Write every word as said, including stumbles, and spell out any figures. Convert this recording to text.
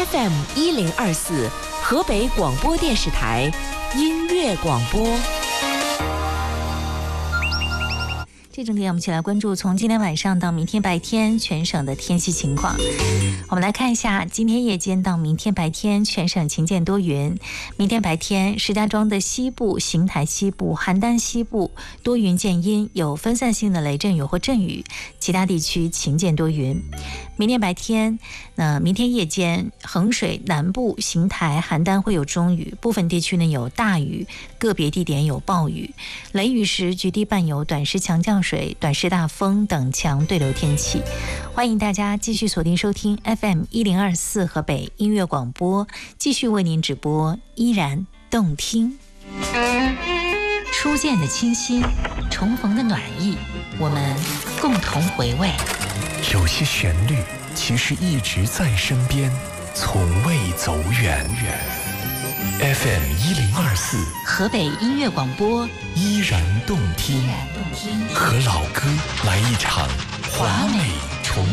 F M 一零二四河北广播电视台音乐广播。 这整点我们一起来关注从今天晚上到明天白天全省的天气情况。我们来看一下今天夜间到明天白天全省晴间多云。明天白天石家庄的西部、邢台西部、邯郸西部多云见阴，有分散性的雷阵雨或阵雨，其他地区晴间多云。明天白天，那明天夜间衡水南部、邢台、邯郸会有中雨，部分地区呢有大雨，个别地点有暴雨，雷雨时局地伴有短时强降水、短时大风等强对流天气。欢迎大家继续锁定收听 F M 一零二四河北音乐广播，继续为您直播依然动听。初见的清新，重逢的暖意，我们共同回味。 有些旋律其实一直在身边，从未走远。F M 一零二四河北音乐广播， 依然动听，和老歌来一场华美重